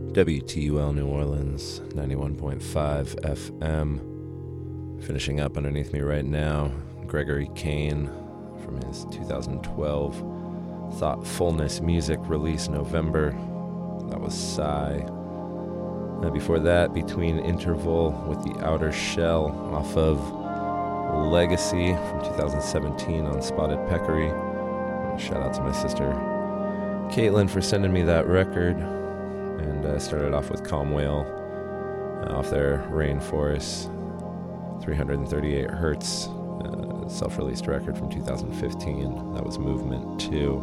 WTUL New Orleans, 91.5 FM. Finishing up underneath me right now, Gregory Kane from his 2012 Thoughtfulness Music release November. That was Sigh. Before that, Between Interval with The Outer Shell off of Legacy from 2017 on Spotted Peccary. Shout out to my sister Caitlin for sending me that record. And started off with Calm Whale off their Rainforest 338 Hertz self-released record from 2015. That was Movement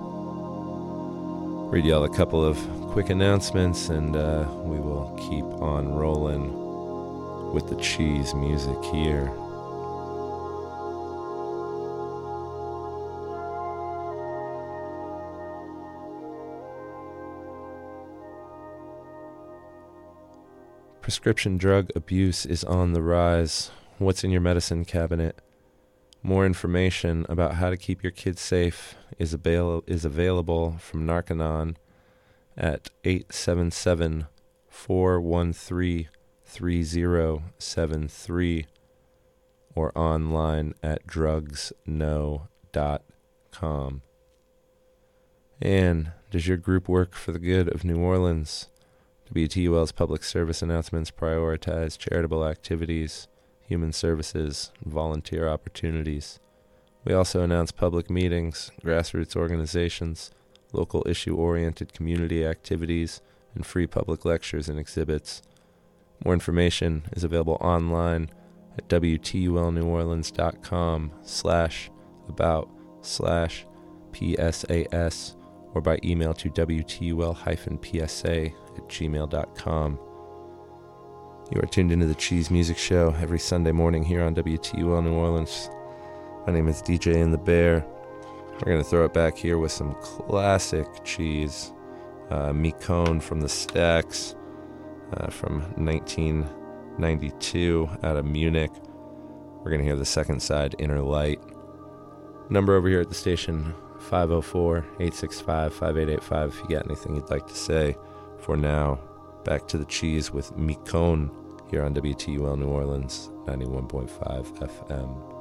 2. Read y'all a couple of quick announcements and we will keep on rolling with the cheese music here. Prescription drug abuse is on the rise. What's in your medicine cabinet? More information about how to keep your kids safe is available from Narconon at 877-413-3073 or online at drugsknow.com. And does your group work for the good of New Orleans? WTUL's public service announcements prioritize charitable activities, human services, and volunteer opportunities. We also announce public meetings, grassroots organizations, local issue-oriented community activities, and free public lectures and exhibits. More information is available online at WTULNewOrleans.com/about/PSAS or by email to WTUL-PSA@gmail.com. You are tuned into the Cheese Music Show every Sunday morning here on WTUL New Orleans. My name is DJ and the Bear. We're going to throw it back here with some classic cheese. Micone from the Stacks from 1992 out of Munich. We're going to hear the second side, Inner Light. Number over here at the station, 504-865-5885 if you got anything you'd like to say. For now, back to the cheese with Micone here on WTUL New Orleans, 91.5 FM.